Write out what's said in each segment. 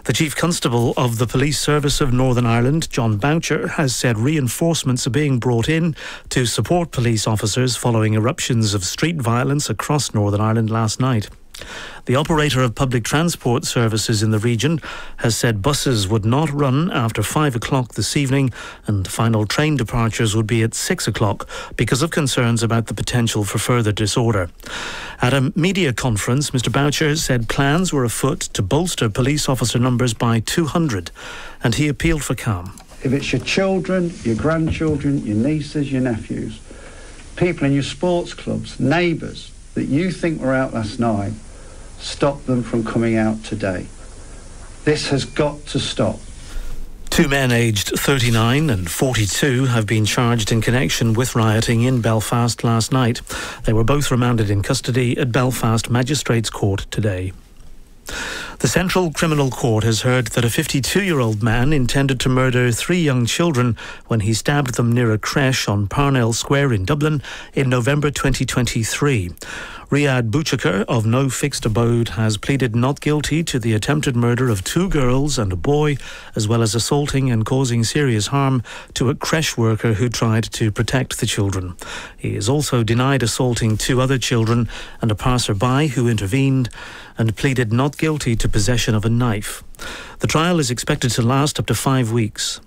The Chief Constable of the Police Service of Northern Ireland, John Boucher, has said reinforcements are being brought in to support police officers following eruptions of street violence across Northern Ireland last night. The operator of public transport services in the region has said buses would not run after 5 o'clock this evening and final train departures would be at 6 o'clock because of concerns about the potential for further disorder. At a media conference, Mr Boucher said plans were afoot to bolster police officer numbers by 200 and he appealed for calm. If it's your children, your grandchildren, your nieces, your nephews, people in your sports clubs, neighbours that you think were out last night, stop them from coming out today. This has got to stop. 2 men aged 39 and 42 have been charged in connection with rioting in Belfast last night. They were both remanded in custody at Belfast Magistrates Court today. The Central Criminal Court has heard that a 52-year-old man intended to murder 3 young children when he stabbed them near a creche on Parnell Square in Dublin in November 2023. Riyad Bouchakar of No Fixed Abode has pleaded not guilty to the attempted murder of 2 girls and a boy, as well as assaulting and causing serious harm to a creche worker who tried to protect the children. He is also denied assaulting 2 other children and a passer-by who intervened, and pleaded not guilty to possession of a knife. The trial is expected to last up to 5 weeks.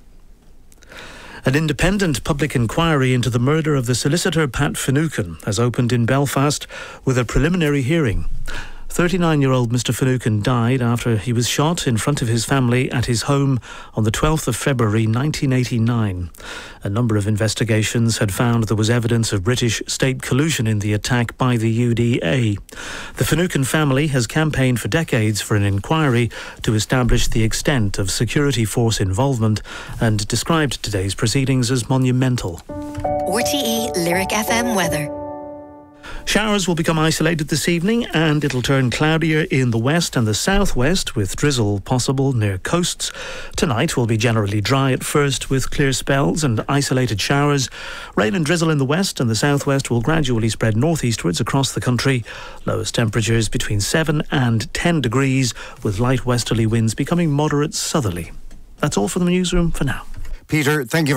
An independent public inquiry into the murder of the solicitor Pat Finucane has opened in Belfast with a preliminary hearing. 39-year-old Mr Finucane died after he was shot in front of his family at his home on the 12th of February 1989. A number of investigations had found there was evidence of British state collusion in the attack by the UDA. The Finucane family has campaigned for decades for an inquiry to establish the extent of security force involvement and described today's proceedings as monumental. RTE Lyric FM weather. Showers will become isolated this evening and it'll turn cloudier in the west and the southwest with drizzle possible near coasts. Tonight will be generally dry at first with clear spells and isolated showers. Rain and drizzle in the west and the southwest will gradually spread northeastwards across the country. Lowest temperatures between 7 and 10 degrees with light westerly winds becoming moderate southerly. That's all from the newsroom for now. Peter, thank you very much.